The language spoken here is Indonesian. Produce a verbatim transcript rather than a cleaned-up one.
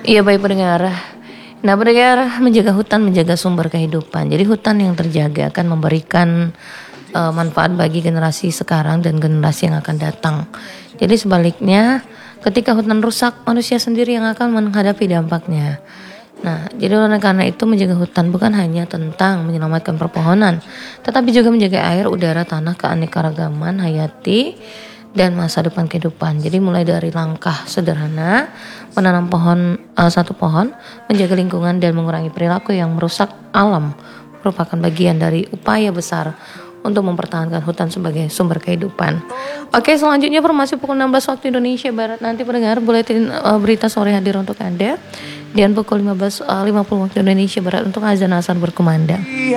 Iya baik pendengar. Nah pendengar, menjaga hutan menjaga sumber kehidupan. Jadi hutan yang terjaga akan memberikan uh, manfaat bagi generasi sekarang dan generasi yang akan datang. Jadi sebaliknya, ketika hutan rusak, manusia sendiri yang akan menghadapi dampaknya. Nah, jadi oleh karena itu menjaga hutan bukan hanya tentang menyelamatkan perpohonan, tetapi juga menjaga air, udara, tanah, keanekaragaman hayati dan masa depan kehidupan. Jadi mulai dari langkah sederhana menanam pohon uh, satu pohon, menjaga lingkungan dan mengurangi perilaku yang merusak alam merupakan bagian dari upaya besar untuk mempertahankan hutan sebagai sumber kehidupan. Oke, selanjutnya informasi pukul enam belas waktu Indonesia Barat. Nanti pendengar buletin uh, berita sore hadir untuk Anda. Dan pukul lima belas lima puluh waktu Indonesia Barat untuk azan asar berkumandang.